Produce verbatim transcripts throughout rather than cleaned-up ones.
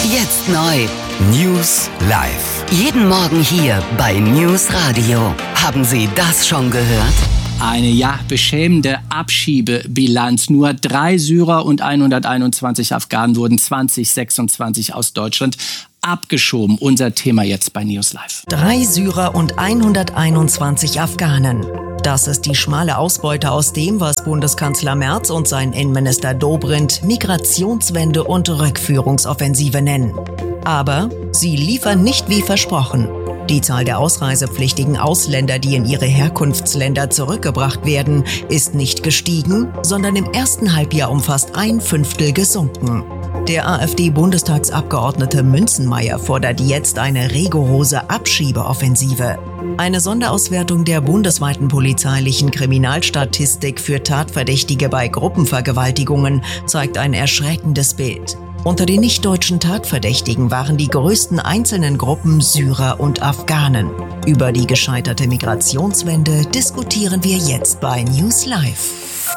Jetzt neu. News live. Jeden Morgen hier bei News Radio. Haben Sie das schon gehört? Eine ja beschämende Abschiebebilanz. Nur drei Syrer und hunderteinundzwanzig Afghanen wurden zwanzig sechsundzwanzig aus Deutschland abgeschoben. Unser Thema jetzt bei News Live. Drei Syrer und hunderteinundzwanzig Afghanen. Das ist die schmale Ausbeute aus dem, was Bundeskanzler Merz und sein Innenminister Dobrindt Migrationswende und Rückführungsoffensive nennen. Aber sie liefern nicht wie versprochen. Die Zahl der ausreisepflichtigen Ausländer, die in ihre Herkunftsländer zurückgebracht werden, ist nicht gestiegen, sondern im ersten Halbjahr um fast ein Fünftel gesunken. Der AfD-Bundestagsabgeordnete Münzenmaier fordert jetzt eine rigorose Abschiebeoffensive. Eine Sonderauswertung der bundesweiten polizeilichen Kriminalstatistik für Tatverdächtige bei Gruppenvergewaltigungen zeigt ein erschreckendes Bild. Unter den nicht-deutschen Tatverdächtigen waren die größten einzelnen Gruppen Syrer und Afghanen. Über die gescheiterte Migrationswende diskutieren wir jetzt bei News Live.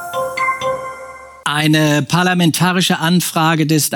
Eine parlamentarische Anfrage des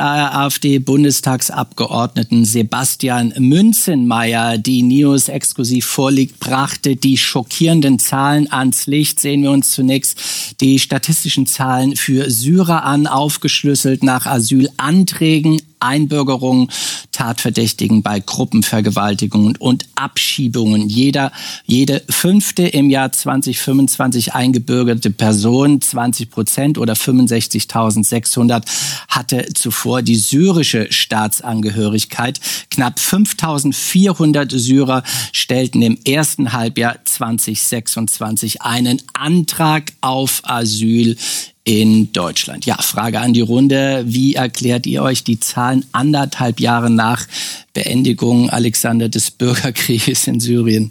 AfD-Bundestagsabgeordneten Sebastian Münzenmaier, die News exklusiv vorliegt, brachte die schockierenden Zahlen ans Licht. Sehen wir uns zunächst die statistischen Zahlen für Syrer an, aufgeschlüsselt nach Asylanträgen, Einbürgerungen, Tatverdächtigen bei Gruppenvergewaltigungen und Abschiebungen. Jeder, jede fünfte im Jahr zwanzig fünfundzwanzig eingebürgerte Person, zwanzig Prozent oder fünfundsechzigtausendsechshundert, hatte zuvor die syrische Staatsangehörigkeit. Knapp fünftausendvierhundert Syrer stellten im ersten Halbjahr zwanzig sechsundzwanzig einen Antrag auf Asyl in Deutschland. Ja, Frage an die Runde. Wie erklärt ihr euch die Zahlen anderthalb Jahre nach Beendigung, Alexander, des Bürgerkrieges in Syrien?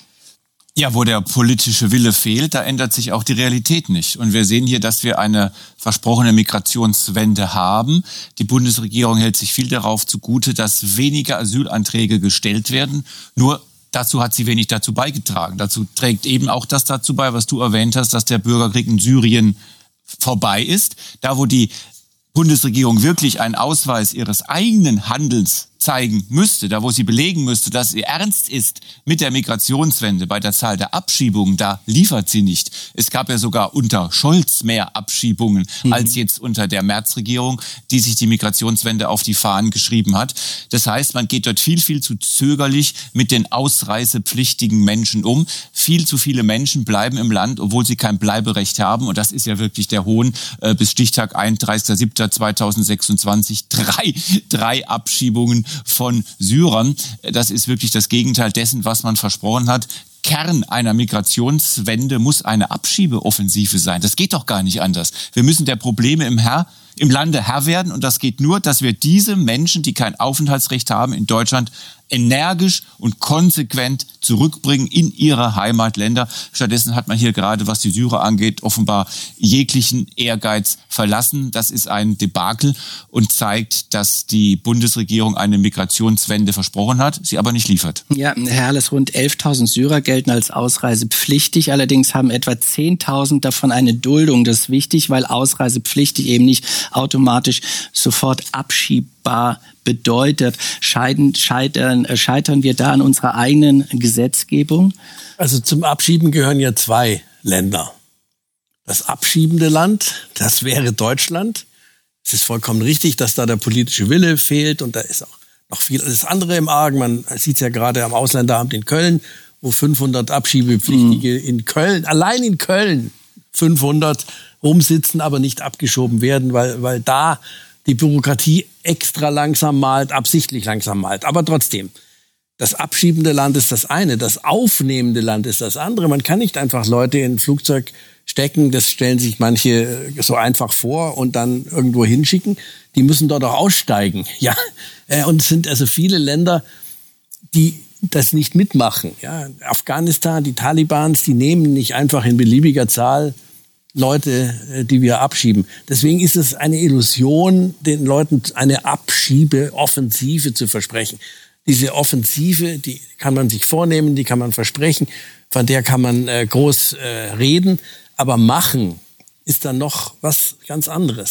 Ja, wo der politische Wille fehlt, da ändert sich auch die Realität nicht. Und wir sehen hier, dass wir eine versprochene Migrationswende haben. Die Bundesregierung hält sich viel darauf zugute, dass weniger Asylanträge gestellt werden. Nur dazu hat sie wenig dazu beigetragen. Dazu trägt eben auch das dazu bei, was du erwähnt hast, dass der Bürgerkrieg in Syrien vorbei ist. Da, wo die Bundesregierung wirklich einen Ausweis ihres eigenen Handelns zeigen müsste, da wo sie belegen müsste, dass sie ernst ist mit der Migrationswende, bei der Zahl der Abschiebungen, da liefert sie nicht. Es gab ja sogar unter Scholz mehr Abschiebungen mhm. als jetzt unter der Merz-Regierung, die sich die Migrationswende auf die Fahnen geschrieben hat. Das heißt, man geht dort viel, viel zu zögerlich mit den ausreisepflichtigen Menschen um. Viel zu viele Menschen bleiben im Land, obwohl sie kein Bleiberecht haben. Und das ist ja wirklich der Hohn. Äh, bis Stichtag einunddreißigster siebter zweitausendsechsundzwanzig drei, drei Abschiebungen von Syrern. Das ist wirklich das Gegenteil dessen, was man versprochen hat. Kern einer Migrationswende muss eine Abschiebeoffensive sein. Das geht doch gar nicht anders. Wir müssen der Probleme im, Herr, im Lande Herr werden. Und das geht nur, dass wir diese Menschen, die kein Aufenthaltsrecht haben in Deutschland, energisch und konsequent zurückbringen in ihre Heimatländer. Stattdessen hat man hier gerade, was die Syrer angeht, offenbar jeglichen Ehrgeiz verlassen. Das ist ein Debakel und zeigt, dass die Bundesregierung eine Migrationswende versprochen hat, sie aber nicht liefert. Ja, Herr Herles, rund elftausend Syrer gelten als ausreisepflichtig. Allerdings haben etwa zehntausend davon eine Duldung. Das ist wichtig, weil ausreisepflichtig eben nicht automatisch sofort abschiebbar bedeutet. Scheiden, scheitern, scheitern wir da an unserer eigenen Gesetzgebung? Also zum Abschieben gehören ja zwei Länder. Das abschiebende Land, das wäre Deutschland. Es ist vollkommen richtig, dass da der politische Wille fehlt und da ist auch noch viel das andere im Argen. Man sieht es ja gerade am Ausländeramt in Köln, wo fünfhundert Abschiebepflichtige mhm. in Köln, allein in Köln fünfhundert rumsitzen, aber nicht abgeschoben werden, weil, weil da die Bürokratie extra langsam malt, absichtlich langsam malt. Aber trotzdem, das abschiebende Land ist das eine, das aufnehmende Land ist das andere. Man kann nicht einfach Leute in ein Flugzeug stecken, das stellen sich manche so einfach vor und dann irgendwo hinschicken. Die müssen dort auch aussteigen. Ja, und es sind also viele Länder, die das nicht mitmachen. Ja, Afghanistan, die Talibans, die nehmen nicht einfach in beliebiger Zahl Leute, die wir abschieben. Deswegen ist es eine Illusion, den Leuten eine Abschiebeoffensive zu versprechen. Diese Offensive, die kann man sich vornehmen, die kann man versprechen, von der kann man äh, groß äh, reden, aber machen ist dann noch was ganz anderes.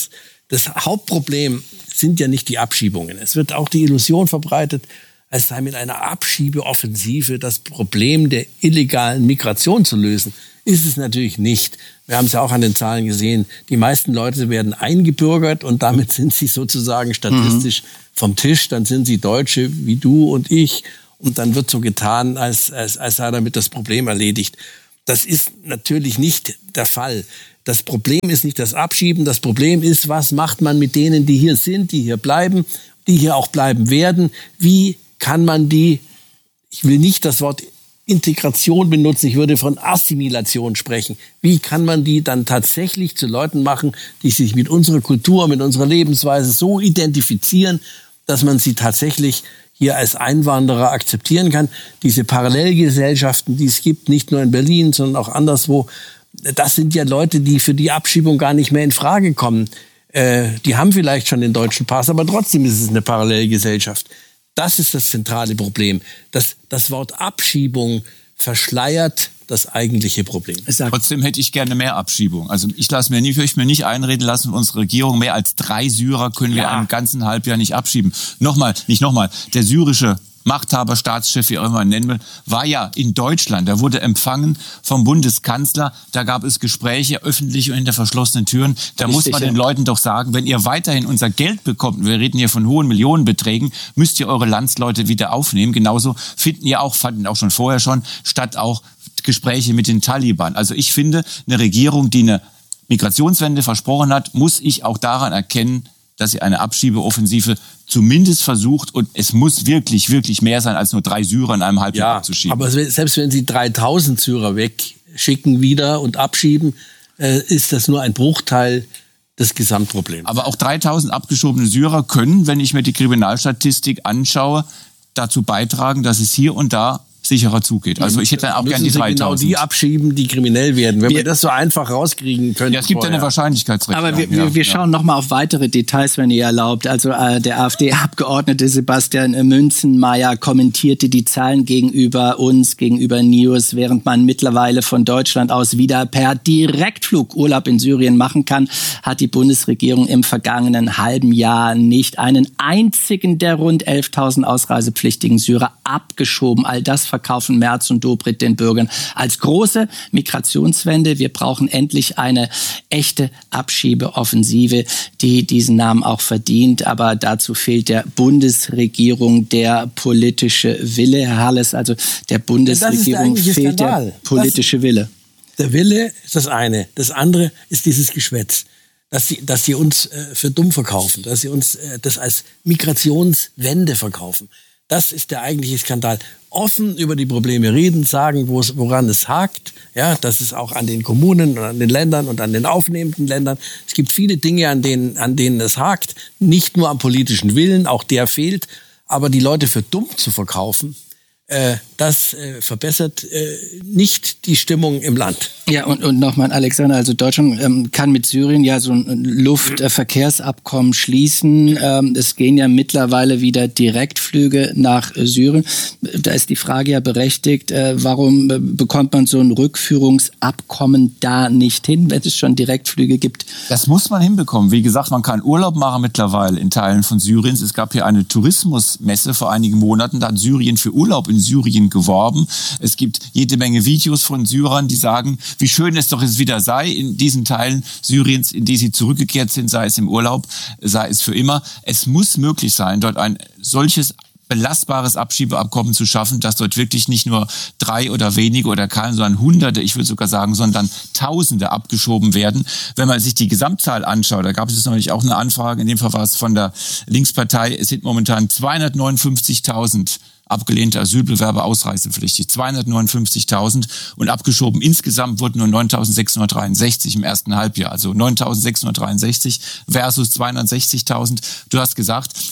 das Hauptproblem sind ja nicht die Abschiebungen. Es wird auch die Illusion verbreitet, als sei mit einer Abschiebeoffensive das Problem der illegalen Migration zu lösen. Ist es natürlich nicht. Wir haben es ja auch an den Zahlen gesehen. Die meisten Leute werden eingebürgert und damit sind sie sozusagen statistisch mhm. vom Tisch. Dann sind sie Deutsche wie du und ich. Und dann wird so getan, als, als, als sei damit das Problem erledigt. Das ist natürlich nicht der Fall. Das Problem ist nicht das Abschieben. Das Problem ist, was macht man mit denen, die hier sind, die hier bleiben, die hier auch bleiben werden? Wie kann man die, ich will nicht das Wort Integration benutzen, ich würde von Assimilation sprechen. Wie kann man die dann tatsächlich zu Leuten machen, die sich mit unserer Kultur, mit unserer Lebensweise so identifizieren, dass man sie tatsächlich hier als Einwanderer akzeptieren kann? Diese Parallelgesellschaften, die es gibt, nicht nur in Berlin, sondern auch anderswo, das sind ja Leute, die für die Abschiebung gar nicht mehr in Frage kommen. Äh, die haben vielleicht schon den deutschen Pass, aber trotzdem ist es eine Parallelgesellschaft. Das ist das zentrale Problem. Das, das Wort Abschiebung verschleiert das eigentliche Problem. Trotzdem hätte ich gerne mehr Abschiebung. Also ich lasse mir nicht, ich mir nicht einreden lassen, unsere Regierung, mehr als drei Syrer können wir ja. einem ganzen Halbjahr nicht abschieben. Nochmal, nicht nochmal, der syrische Machthaber, Staatschef, wie auch immer man nennen will, war ja in Deutschland. Da wurde empfangen vom Bundeskanzler. Da gab es Gespräche, öffentlich und hinter verschlossenen Türen. Da Richtig, muss man ja. den Leuten doch sagen, wenn ihr weiterhin unser Geld bekommt, wir reden hier von hohen Millionenbeträgen, müsst ihr eure Landsleute wieder aufnehmen. Genauso finden ja auch, fanden auch schon vorher schon, statt auch Gespräche mit den Taliban. Also ich finde, eine Regierung, die eine Migrationswende versprochen hat, muss ich auch daran erkennen, dass sie eine Abschiebeoffensive zumindest versucht, und es muss wirklich, wirklich mehr sein, als nur drei Syrer in einem Halbjahr ja, abzuschieben. Aber selbst wenn sie dreitausend Syrer wegschicken wieder und abschieben, äh, ist das nur ein Bruchteil des Gesamtproblems. Aber auch dreitausend abgeschobene Syrer können, wenn ich mir die Kriminalstatistik anschaue, dazu beitragen, dass es hier und da sicherer zugeht. Also ich hätte dann auch gerne die dreitausend. Genau die abschieben, die kriminell werden. Wenn wir, wir das so einfach rauskriegen können. Ja, es gibt ja eine Wahrscheinlichkeitsrechnung. Aber wir, ja, wir, wir schauen ja. noch mal auf weitere Details, wenn ihr erlaubt. Also äh, der AfD-Abgeordnete Sebastian Münzenmaier kommentierte die Zahlen gegenüber uns, gegenüber News, während man mittlerweile von Deutschland aus wieder per Direktflug Urlaub in Syrien machen kann, hat die Bundesregierung im vergangenen halben Jahr nicht einen einzigen der rund elftausend ausreisepflichtigen Syrer abgeschoben. All das verkaufen Merz und Dobrindt den Bürgern als große Migrationswende. Wir brauchen endlich eine echte Abschiebeoffensive, die diesen Namen auch verdient. Aber dazu fehlt der Bundesregierung der politische Wille. Herr Halles, also der Bundesregierung fehlt der politische das, Wille. Der Wille ist das eine. Das andere ist dieses Geschwätz. Dass sie, dass sie uns äh, für dumm verkaufen, dass sie uns äh, das als Migrationswende verkaufen. Das ist der eigentliche Skandal. Offen über die Probleme reden, sagen, wo es, woran es hakt. Ja, das ist auch an den Kommunen und an den Ländern und an den aufnehmenden Ländern. Es gibt viele Dinge, an denen, an denen es hakt. Nicht nur am politischen Willen, auch der fehlt. Aber die Leute für dumm zu verkaufen, äh, das äh, verbessert äh, nicht die Stimmung im Land. Ja, und, und nochmal, Alexander, also Deutschland ähm, kann mit Syrien ja so ein Luftverkehrsabkommen schließen. Ähm, es gehen ja mittlerweile wieder Direktflüge nach äh, Syrien. Da ist die Frage ja berechtigt, äh, warum äh, bekommt man so ein Rückführungsabkommen da nicht hin, wenn es schon Direktflüge gibt? Das muss man hinbekommen. Wie gesagt, man kann Urlaub machen mittlerweile in Teilen von Syriens. Es gab hier eine Tourismusmesse vor einigen Monaten, da hat Syrien für Urlaub in Syrien geworben. Es gibt jede Menge Videos von Syrern, die sagen, wie schön es doch jetzt wieder sei in diesen Teilen Syriens, in die sie zurückgekehrt sind, sei es im Urlaub, sei es für immer. Es muss möglich sein, dort ein solches belastbares Abschiebeabkommen zu schaffen, dass dort wirklich nicht nur drei oder wenige oder keine, sondern Hunderte, ich würde sogar sagen, sondern Tausende abgeschoben werden. Wenn man sich die Gesamtzahl anschaut, da gab es neulich auch eine Anfrage, in dem Fall war es von der Linkspartei, es sind momentan zweihundertneunundfünfzigtausend abgelehnte Asylbewerber ausreisepflichtig. zweihundertneunundfünfzigtausend und abgeschoben. Insgesamt wurden nur neuntausendsechshundertdreiundsechzig im ersten Halbjahr. Also neuntausendsechshundertdreiundsechzig versus zweihundertsechzigtausend. Du hast gesagt,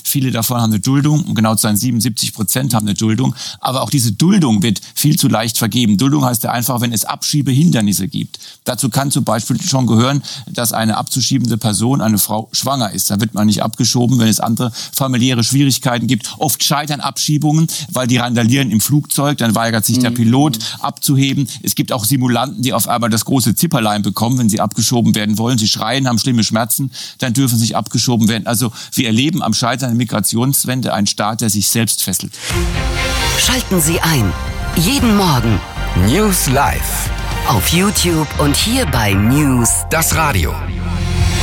Viele davon haben eine Duldung, um genau zu sein, siebenundsiebzig Prozent haben eine Duldung. Aber auch diese Duldung wird viel zu leicht vergeben. Duldung heißt ja einfach, wenn es Abschiebehindernisse gibt. Dazu kann zum Beispiel schon gehören, dass eine abzuschiebende Person, eine Frau, schwanger ist. Dann wird man nicht abgeschoben, wenn es andere familiäre Schwierigkeiten gibt. Oft scheitern Abschiebungen, weil die randalieren im Flugzeug. Dann weigert sich der Pilot abzuheben. Es gibt auch Simulanten, die auf einmal das große Zipperlein bekommen, wenn sie abgeschoben werden wollen. Sie schreien, haben schlimme Schmerzen, dann dürfen sie nicht abgeschoben werden. Also wir erleben am Scheitern der Migrationswende einen Staat, der sich selbst fesselt. Schalten Sie ein. Jeden Morgen. News Live. Auf YouTube und hier bei News. Das Radio.